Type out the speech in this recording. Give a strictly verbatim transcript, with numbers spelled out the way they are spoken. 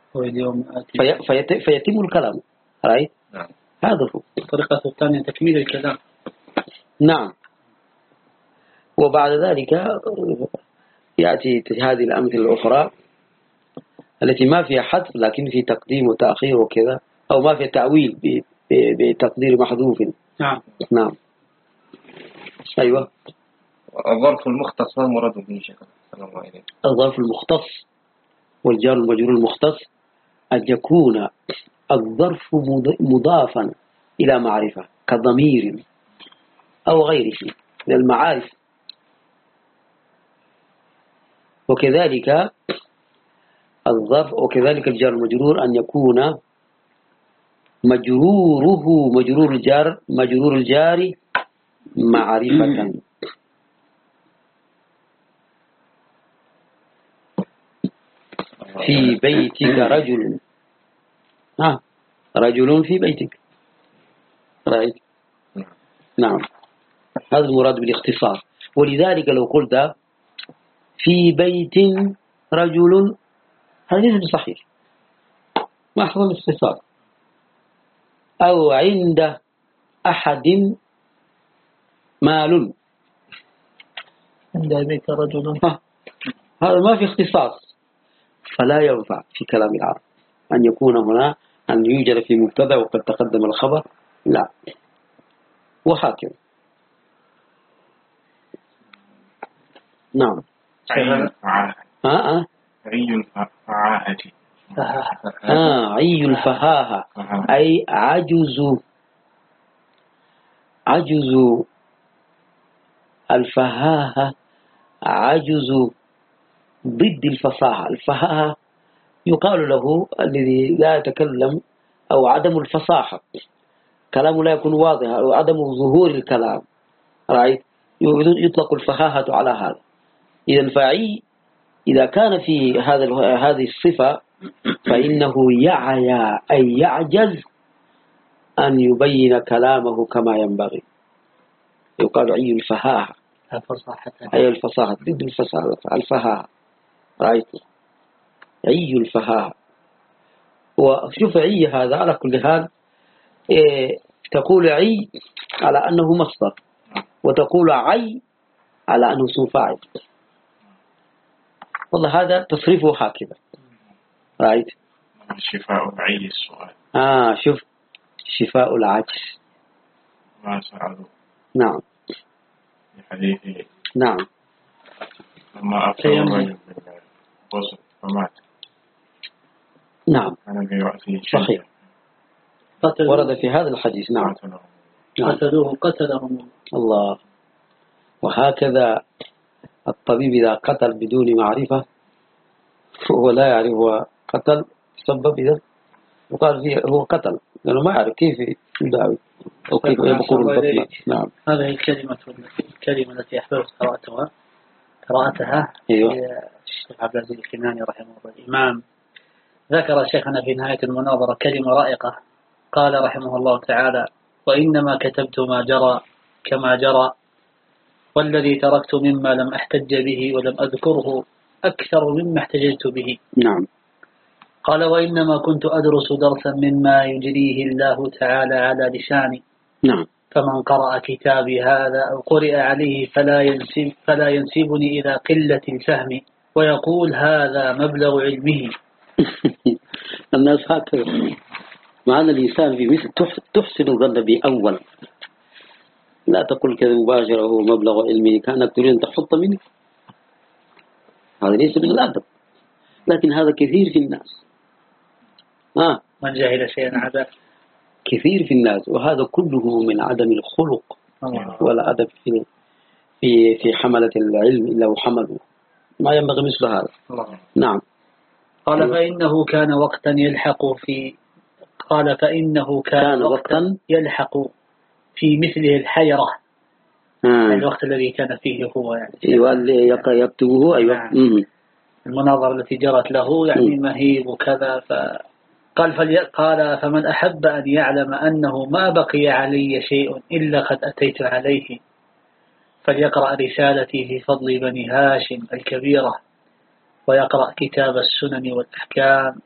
واليوم آتي في في فيتم الكلام. رأيت؟ نعم. هذا هو. الطريقة الثانية تكميل الكلام. نعم. وبعد ذلك يأتي هذه الأمثلة الأخرى التي ما فيها حذف لكن في تقديم وتأخير وكذا، أو ما فيها تأويل بتقدير محذوف. نعم. نعم. أيوة. الظرف المختص ما المراد به شيخ؟ السلام عليكم. الظرف المختص والجار المجرور المختص أن يكون الظرف مضافا إلى معرفة كضمير أو غيره من المعارف. وكذلك الظرف وكذلك الجار المجرور أن يكون مجروره مجرور الجار مجرور الجار معرفة. في بيتك رجل. ها رجل في بيتك. رأيت؟ نعم. هذا المراد بالاختصار. ولذلك لو قلت في بيت رجل هذا ليس بصحيح، ما حصل الاختصار. أو عند أحد مال. عند بيت رجل هذا ما في اختصاص، فلا ينفع في كلام العرب أن يكون هنا أن يوجد في مبتدأ وقد تقدم الخبر، لا. وهكذا. نعم. عي الفعاهة. ها عي الفعاهة. آه عي الفهاهة أي عجز عجز الفهاهة عجز ضد الفصاحة. الفهاهة يقال له الذي لا يتكلم أو عدم الفصاحة، كلامه لا يكون واضح أو عدم ظهور الكلام. رأيت؟ يطلق الفهاهة على هذا. إذا فعي إذا كان في هذا هذه الصفة فإنه يعيا أي يعجز أن يبين كلامه كما ينبغي. يقال عي الفهاهة الفصاحة أي الفصاحة ضد الفصاحة الفهاهة. رأيت؟ عي الفهاهة. وشوف عي هذا على كل حال إيه تقول عي على أنه مصدر، وتقول عي على أنه اسم فاعل. والله هذا تصريفه هكذا. رأيت؟ شفاء العي السؤال. آه شوف شفاء العجز. ما سألوا. نعم. الحديث. نعم. لما أفتى الرجل بالغسل فمات. نعم. أنا برأسه صحيح. ورد في هذا الحديث. نعم. قتلوه قتلهم الله. وهكذا الطبيب إذا قتل بدون معرفة هو لا يعرف هو قتل سبب إذا وقال فيه هو قتل لأنه ما يعرف كيف يداوي أو كيف يبقون البطنة. نعم. هذه الكلمة الكلمة التي أحببت قراءتها قراءتها أيوة. الشيخ عبد العزيز الكناني رحمه الله الإمام ذكر شيخنا في نهاية المناظرة كلمة رائقة. قال رحمه الله تعالى: وإنما كتبت ما جرى كما جرى، والذي تركت مما لم أحتج به ولم أذكره أكثر مما احتججت به. نعم. قال: وإنما كنت أدرس درسا مما يجريه الله تعالى على لساني. نعم. فمن قرأ كتابي هذا أو قرئ عليه فلا ينسب فلا ينسبني إلى قلة الفهم ويقول هذا مبلغ علمه. الناس هكذا. معنى الإنسان في مثل تحسن الظن بأول، لا تقول كذا مباشرة هو مبلغ علمي كأنك تريد أن تحط منه، هذا ليس من الأدب، لكن هذا كثير في الناس. آه. من جاهل شيئا عذاب كثير في الناس، وهذا كله من عدم الخلق ولا أدب في في في حملة العلم إلا وحملوا ما ينبغي مثل هذا. الله. نعم. قال: فإنه كان وقتا يلحق في قال فإنه كان, كان وقتا يلحق في مثله الحيرة. آه. الوقت الذي كان فيه هو يعني أيوة اللي يكتبه. أيوة. نعم. المناظرة التي جرت له يعني مم. مهيب وكذا. فقال فلي... قال فمن أحب أن يعلم أنه ما بقي علي شيء إلا قد أتيت عليه فليقرأ رسالتي في فضل بني هاشم الكبيرة ويقرأ كتاب السنن والأحكام